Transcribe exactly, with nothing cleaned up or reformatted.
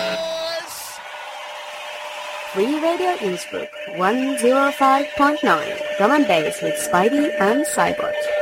Free Radio Innsbruck one oh five point nine, drum and bass with Spidey and Cybot.